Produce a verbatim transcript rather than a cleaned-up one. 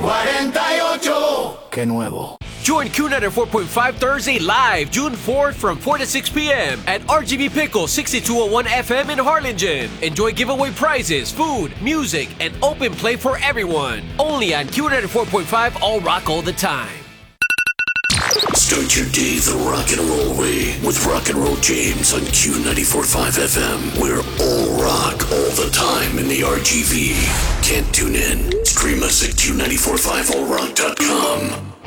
cuarenta y ocho. Qué nuevo. Join Q ninety-four point five Thursday live, June fourth from four to six p.m. at R G B Pickle sixty-two oh one F M in Harlingen. Enjoy giveaway prizes, food, music, and open play for everyone. Only on Q ninety-four point five All Rock All the Time. Start your day the rock and roll way with Rock and Roll James on Q ninety-four point five F M. We're all rock all the time in the R G V. Can't tune in? Stream us at Q nine four five all rock dot com.